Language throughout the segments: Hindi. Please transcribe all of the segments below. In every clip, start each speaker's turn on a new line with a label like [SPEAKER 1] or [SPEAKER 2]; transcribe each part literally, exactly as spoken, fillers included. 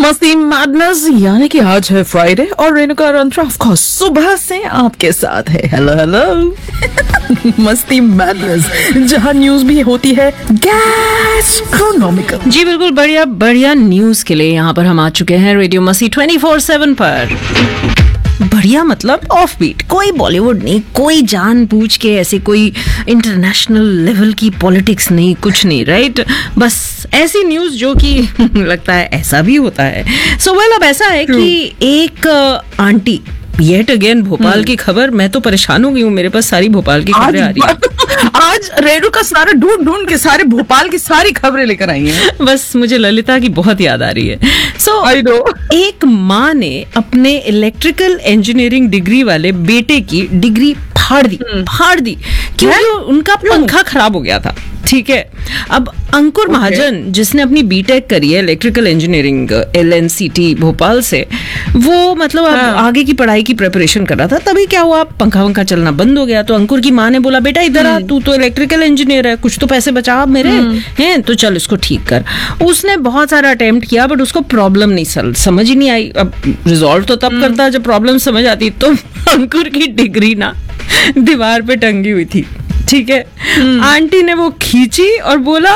[SPEAKER 1] मस्ती मैडनेस, यानी कि आज है फ्राइडे और रेणुका रंथ्रा ऑफ कोर्स सुबह से आपके साथ है। हेलो हेलो मस्ती मैडनेस, जहां न्यूज भी होती है गैस्ट्रोनॉमिकल।
[SPEAKER 2] जी बिल्कुल, बढ़िया बढ़िया न्यूज के लिए यहाँ पर हम आ चुके हैं रेडियो मस्ती ट्वेंटी फोर सेवन पर। बढ़िया मतलब ऑफ बीट, कोई बॉलीवुड नहीं, कोई जानबूझ के ऐसे कोई इंटरनेशनल लेवल की पॉलिटिक्स नहीं, कुछ नहीं, राइट। बस ऐसी न्यूज जो कि लगता है ऐसा भी होता है। सो so, वेल well, अब ऐसा है कि एक आंटी, येट अगेन भोपाल की खबर। मैं तो परेशान हो गई हूँ, मेरे पास सारी भोपाल की खबरें आ रही है।
[SPEAKER 1] आज रेणु का सारा ढूंढ ढूंढ के सारे भोपाल की सारी खबरें लेकर आई हैं।
[SPEAKER 2] बस मुझे ललिता की बहुत याद आ रही है। सो so, एक माँ ने अपने इलेक्ट्रिकल इंजीनियरिंग डिग्री वाले बेटे की डिग्री फाड़ दी फाड़ दी क्योंकि उनका पंखा खराब हो गया था। ठीक है, अब अंकुर okay. महाजन, जिसने अपनी बीटेक करी है electrical engineering L N C T Bhopal से, वो मतलब हाँ. आगे की पढ़ाई की प्रिपरेशन कर रहा था। तभी क्या हुआ, पंखा वंखा चलना बंद हो गया। तो अंकुर की माँ ने बोला, बेटा इधर आ, तू तो इलेक्ट्रिकल इंजीनियर है, कुछ तो पैसे बचा मेरे हैं, तो चल इसको ठीक कर। उसने बहुत सारा अटेम्प्ट किया, बट उसको प्रॉब्लम नहीं समझ ही नहीं आई। अब रिजॉल्व तो तब करता जब प्रॉब्लम समझ आती। तो अंकुर की डिग्री ना दीवार पे टंगी हुई थी। ठीक है, आंटी ने वो खींची और बोला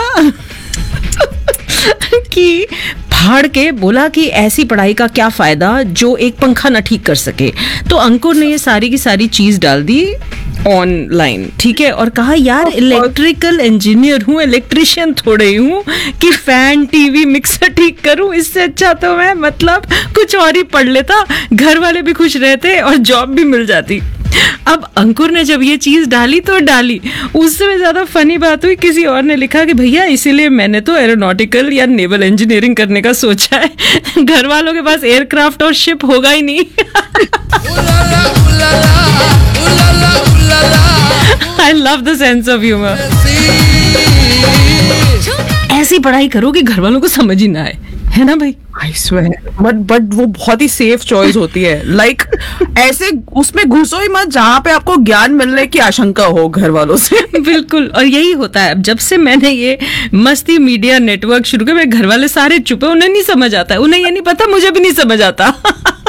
[SPEAKER 2] कि फाड़ के बोला कि ऐसी पढ़ाई का क्या फायदा जो एक पंखा ना ठीक कर सके। तो अंकुर ने ये सारी की सारी चीज डाल दी ऑनलाइन। ठीक है, और कहा यार इलेक्ट्रिकल इंजीनियर हूँ, इलेक्ट्रिशियन थोड़े ही हूँ कि फैन टीवी मिक्सर ठीक करूँ। इससे अच्छा तो मैं मतलब कुछ और ही पढ़ लेता, घर वाले भी खुश रहते और जॉब भी मिल जाती। अब अंकुर ने जब ये चीज डाली तो डाली, उससे भी ज्यादा फनी बात हुई, किसी और ने लिखा कि भैया इसीलिए मैंने तो एरोनॉटिकल या नेवल इंजीनियरिंग करने का सोचा है, घर वालों के पास एयरक्राफ्ट और शिप होगा ही नहीं। I love the sense of humor. ऐसी पढ़ाई करो कि घर वालों को समझ ही ना आए, है ना भाई?
[SPEAKER 1] I swear, बट बट वो बहुत ही सेफ चॉइस होती है। लाइक like, ऐसे उसमें घुसो ही मत जहाँ पे आपको ज्ञान मिलने की आशंका हो घर वालों से।
[SPEAKER 2] बिल्कुल, और यही होता है। अब जब से मैंने ये मस्ती मीडिया नेटवर्क शुरू किया, मेरे घर वाले सारे चुप है, उन्हें नहीं समझ आता है, उन्हें ये नहीं पता, मुझे भी नहीं समझ आता।